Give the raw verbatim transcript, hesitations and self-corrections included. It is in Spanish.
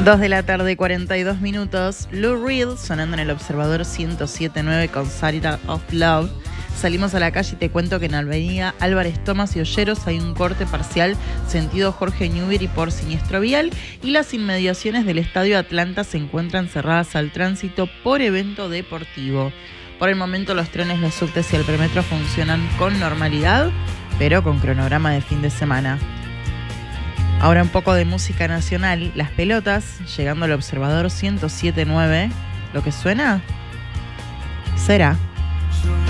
dos de la tarde, cuarenta y dos minutos. Lou Reed sonando en el Observador ciento siete punto nueve con Saturday of Love. Salimos a la calle y te cuento que en Avenida Álvarez Thomas y Olleros hay un corte parcial sentido Jorge Newbery por siniestro vial y las inmediaciones del Estadio Atlanta se encuentran cerradas al tránsito por evento deportivo. Por el momento los trenes, los subtes y el premetro funcionan con normalidad, pero con cronograma de fin de semana. Ahora un poco de música nacional. Las Pelotas, llegando al Observador ciento siete punto nueve. ¿Lo que suena? Será.